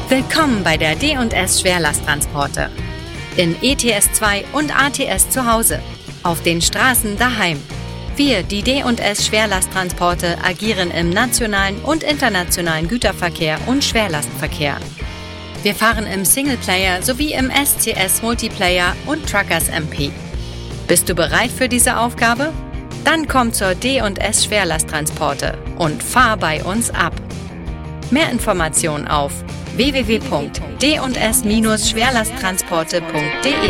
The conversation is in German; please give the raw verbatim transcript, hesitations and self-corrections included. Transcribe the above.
Willkommen bei der D und S Schwerlasttransporte. In E T S zwei und A T S zu Hause. Auf den Straßen daheim. Wir, die D und S Schwerlasttransporte, agieren im nationalen und internationalen Güterverkehr und Schwerlastverkehr. Wir fahren im Singleplayer sowie im S C S Multiplayer und Truckers M P. Bist du bereit für diese Aufgabe? Dann komm zur D und S Schwerlasttransporte und fahr bei uns ab. Mehr Informationen auf w w w punkt d und s Schwerlasttransporte punkt de